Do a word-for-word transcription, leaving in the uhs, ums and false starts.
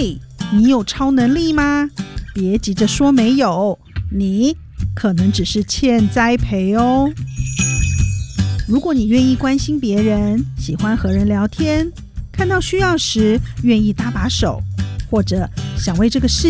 嘿，你有超能力吗？别急着说没有，你可能只是欠栽培哦。如果你愿意关心别人，喜欢和人聊天，看到需要时愿意搭把手，或者想为这个世